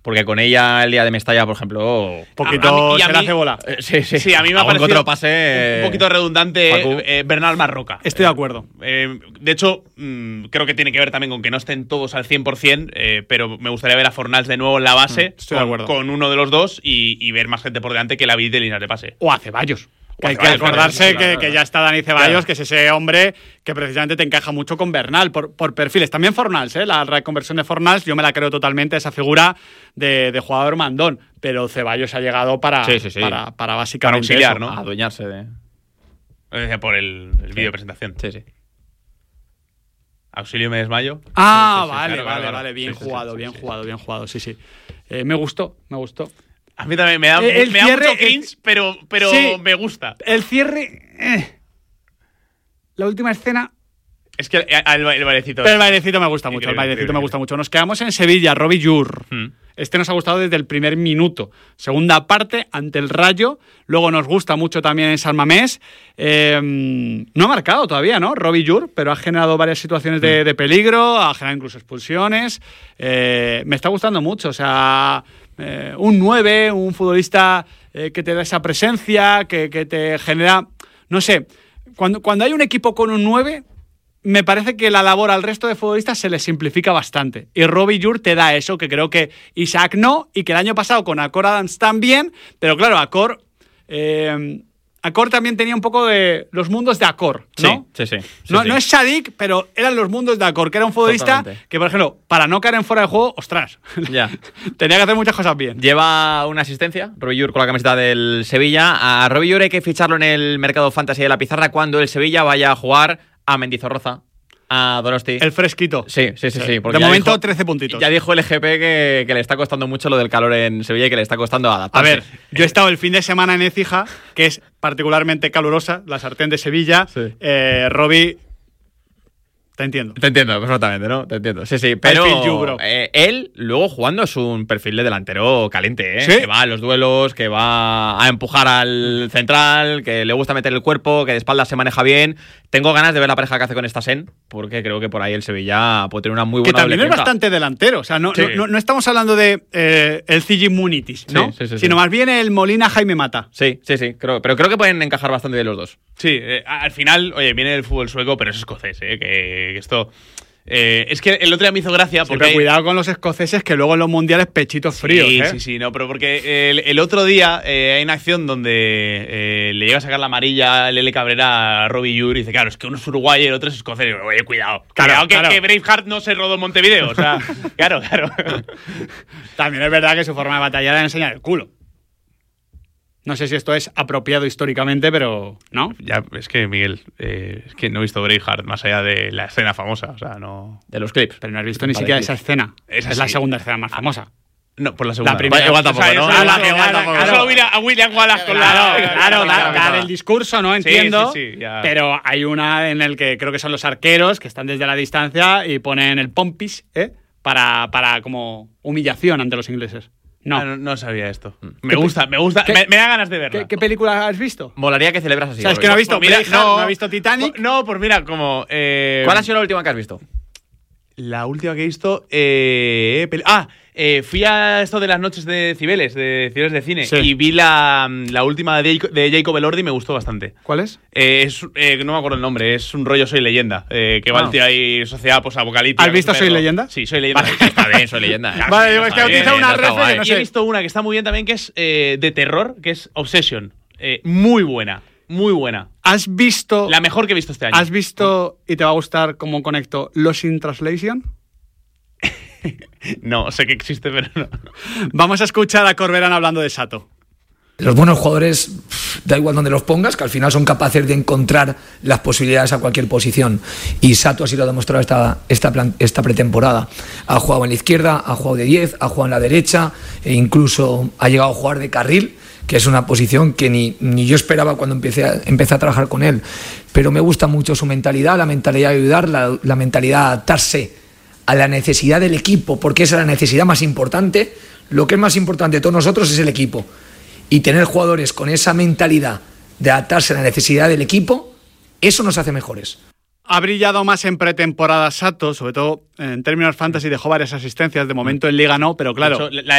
porque con ella el día de Mestalla, por ejemplo, un poquito se le hace bola. Sí, a mí me ha parecido un poquito redundante Bernal Marroca. Estoy de acuerdo. De hecho, creo que tiene que ver también con que no estén todos al 100%, pero me gustaría ver a Fornals de nuevo en la base con uno de los dos y ver más gente por delante que la habilite de líneas de pase. O a Ceballos. Que hay que acordarse que ya está Dani Ceballos, que es ese hombre que precisamente te encaja mucho con Bernal por perfiles. También Fornals, la reconversión de Fornals, yo me la creo totalmente, esa figura de jugador mandón. Pero Ceballos ha llegado para básicamente para auxiliar, eso, ¿no? A adueñarse de... Por el vídeo de presentación. Sí. Auxilio, me desmayo. Vale. Bien jugado. Sí. Me gustó. A mí también me da mucho cringe, pero sí, me gusta. El cierre... La última escena... Es que el bailecito... Pero el bailecito me gusta mucho, me gusta mucho. Nos quedamos en Sevilla, Robbie Jur. Este nos ha gustado desde el primer minuto. Segunda parte, ante el Rayo. Luego nos gusta mucho también en San Mamés. No ha marcado todavía, ¿no? Robbie Jur, pero ha generado varias situaciones de peligro, ha generado incluso expulsiones. Me está gustando mucho, o sea... un 9, un futbolista que te da esa presencia, que te genera... No sé, cuando hay un equipo con un 9, me parece que la labor al resto de futbolistas se les simplifica bastante. Y Robbie Jur te da eso, que creo que Isaac no, y que el año pasado con Acor Adams también, pero claro, Acor también tenía un poco de los mundos de Acor, ¿no? Sí. No es Sadik, pero eran los mundos de Acor, que era un futbolista que, por ejemplo, para no caer en fuera de juego, ostras, tenía que hacer muchas cosas bien. Lleva una asistencia, Robbie Jur, con la camiseta del Sevilla. A Robbie Jur hay que ficharlo en el mercado fantasy de la pizarra cuando el Sevilla vaya a jugar a Mendizorroza, a Donosti. El fresquito. Sí. De momento, 13 puntitos. Ya dijo el GP que le está costando mucho lo del calor en Sevilla y que le está costando adaptarse. A ver, yo he estado el fin de semana en Écija, que es particularmente calurosa, la sartén de Sevilla. Sí. Robbie... Te entiendo perfectamente, ¿no? Te entiendo. Sí, pero él luego jugando es un perfil de delantero caliente, ¿eh? ¿Sí? Que va a los duelos, que va a empujar al central, que le gusta meter el cuerpo, que de espaldas se maneja bien. Tengo ganas de ver la pareja que hace con Stassen, porque creo que por ahí el Sevilla puede tener una muy buena... Que también es bastante delantero, o sea, no estamos hablando de el Cigi Munitis, ¿no? Sino más bien el Molina Jaime Mata. Sí, pero creo que pueden encajar bastante de los dos. Sí, al final, oye, viene el fútbol sueco, pero es escocés, que esto... es que el otro día me hizo gracia porque... Pero cuidado con los escoceses, que luego en los mundiales pechitos fríos, Sí, no, pero porque el otro día hay una acción donde le llega a sacar la amarilla Lele Cabrera a Robbie Jur y dice, claro, es que uno es uruguayo y el otro es escocés. Y digo, oye, cuidado. Claro. Que Braveheart no se rodó en Montevideo, o sea, claro. También es verdad que su forma de batallar era enseñar el culo. No sé si esto es apropiado históricamente, pero ¿no? Ya, es que, Miguel, es que no he visto Braveheart más allá de la escena famosa, o sea, no... De los clips. Pero no has visto ni siquiera esa escena. Es la segunda escena más famosa. No, por la segunda. La primera. Igual tampoco, ¿no? Solo a William Wallace con Claro, el discurso, ¿no? Entiendo. Sí, pero hay una en el que creo que son los arqueros que están desde la distancia y ponen el pompis, para como humillación ante los ingleses. No sabía esto. Me gusta. Me da ganas de verla. ¿Qué película has visto? Molaría que celebras así. O sea, es que no has visto no has visto Titanic. No, pues mira, como... ¿Cuál ha sido la última que has visto? La última que he visto... fui a esto de las noches de Cibeles, de cine, y vi la última de Jacob Elordi y me gustó bastante. ¿Cuál es? No me acuerdo el nombre, es un rollo Soy Leyenda, que va el tío ahí, sociedad posapocalíptica. ¿Has visto Soy Leyenda? Sí, Soy Leyenda. Vale, está bien, Soy Leyenda. Vale, digo, es que he utilizado una referencia, no sé. Y he visto una que está muy bien también, que es de terror, que es Obsession. Muy buena. ¿Has visto...? La mejor que he visto este año. ¿Has visto, y te va a gustar cómo conecto, Lost in Translation? No, sé que existe, pero no. Vamos a escuchar a Corberán hablando de Sato. Los buenos jugadores, da igual donde los pongas, que al final son capaces de encontrar las posibilidades a cualquier posición. Y Sato así lo ha demostrado esta pretemporada. Ha jugado en la izquierda, ha jugado de 10, ha jugado en la derecha, e incluso ha llegado a jugar de carril, que es una posición que ni yo esperaba cuando empecé a trabajar con él. Pero me gusta mucho su mentalidad, la mentalidad de ayudar, la mentalidad de adaptarse a la necesidad del equipo, porque esa es la necesidad más importante. Lo que es más importante de todos nosotros es el equipo. Y tener jugadores con esa mentalidad de adaptarse a la necesidad del equipo, eso nos hace mejores. Ha brillado más en pretemporada Sato, sobre todo en términos fantasy, dejó varias asistencias, de momento en Liga no, pero claro... De hecho,